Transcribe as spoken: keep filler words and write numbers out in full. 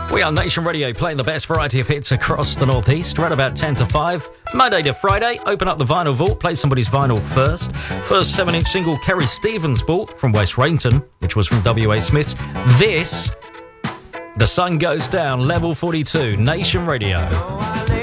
We are Nation Radio, playing the best variety of hits across the Northeast, right about ten to five. Monday to Friday, open up the vinyl vault, play somebody's vinyl first. First seven-inch single Kerry Stevens bought from West Rainton, which was from W A. Smith's. This, The Sun Goes Down, Level forty-two, Nation Radio.